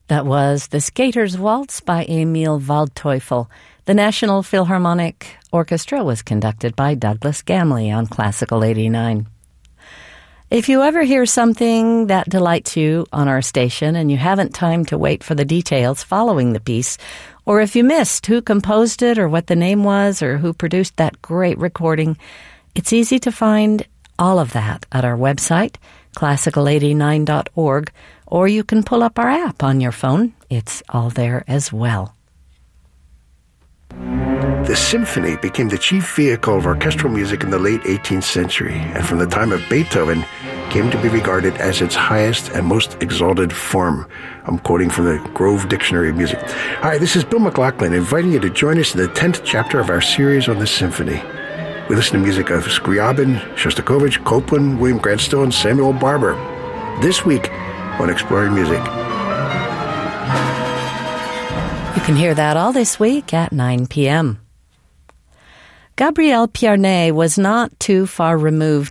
That was The Skater's Waltz by Emil Waldteufel. The National Philharmonic Orchestra was conducted by Douglas Gamley on Classical 89. If you ever hear something that delights you on our station and you haven't time to wait for the details following the piece, or if you missed who composed it or what the name was or who produced that great recording, it's easy to find all of that at our website, classical89.org, or you can pull up our app on your phone. It's all there as well. The symphony became the chief vehicle of orchestral music in the late 18th century, and from the time of Beethoven came to be regarded as its highest and most exalted form. I'm quoting from the Grove Dictionary of Music. Hi, this is Bill McLaughlin, inviting you to join us in the 10th chapter of our series on the symphony. We listen to music of Scriabin, Shostakovich, Copland, William Grant Still, and Samuel Barber. This week on Exploring Music. You can hear that all this week at 9 p.m. Gabriel Pierné was not too far removed